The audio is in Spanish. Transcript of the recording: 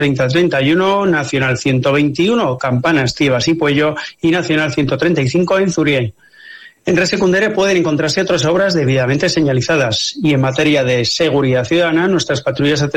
30-31, Nacional 121, Campanas, Tibas y Puello, y Nacional 135 en Zuriel. En red secundaria pueden encontrarse otras obras debidamente señalizadas, y en materia de seguridad ciudadana, nuestras patrullas